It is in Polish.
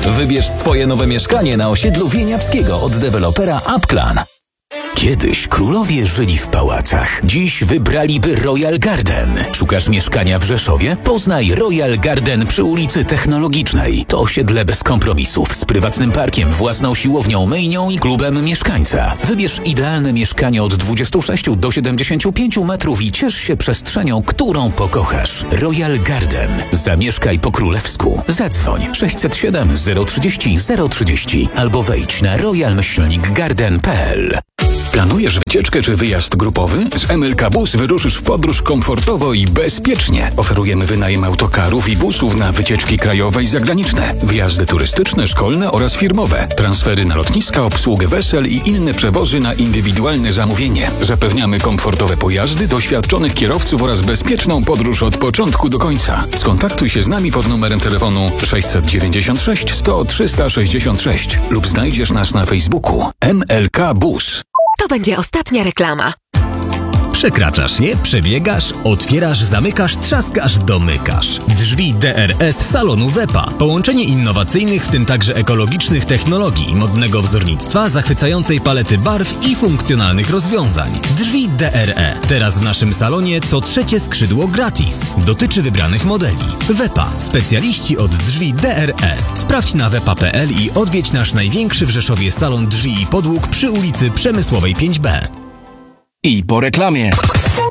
Wybierz swoje nowe mieszkanie na osiedlu Wieniawskiego od dewelopera Applan. Kiedyś królowie żyli w pałacach. Dziś wybraliby Royal Garden. Szukasz mieszkania w Rzeszowie? Poznaj Royal Garden przy ulicy Technologicznej. To osiedle bez kompromisów, z prywatnym parkiem, własną siłownią, myjnią i klubem mieszkańca. Wybierz idealne mieszkanie od 26 do 75 metrów i ciesz się przestrzenią, którą pokochasz. Royal Garden. Zamieszkaj po królewsku. Zadzwoń 607 030 030 albo wejdź na royal-garden.pl. Planujesz wycieczkę czy wyjazd grupowy? Z MLK Bus wyruszysz w podróż komfortowo i bezpiecznie. Oferujemy wynajem autokarów i busów na wycieczki krajowe i zagraniczne, wjazdy turystyczne, szkolne oraz firmowe, transfery na lotniska, obsługę wesel i inne przewozy na indywidualne zamówienie. Zapewniamy komfortowe pojazdy, doświadczonych kierowców oraz bezpieczną podróż od początku do końca. Skontaktuj się z nami pod numerem telefonu 696 100 366 lub znajdziesz nas na Facebooku. MLK Bus. To będzie ostatnia reklama. Przekraczasz je, przebiegasz, otwierasz, zamykasz, trzaskasz, domykasz. Drzwi DRS salonu Wepa. Połączenie innowacyjnych, w tym także ekologicznych technologii, modnego wzornictwa, zachwycającej palety barw i funkcjonalnych rozwiązań. Drzwi DRE. Teraz w naszym salonie co trzecie skrzydło gratis. Dotyczy wybranych modeli. Wepa. Specjaliści od drzwi DRE. Sprawdź na wepa.pl i odwiedź nasz największy w Rzeszowie salon drzwi i podłóg przy ulicy Przemysłowej 5B. I po reklamie.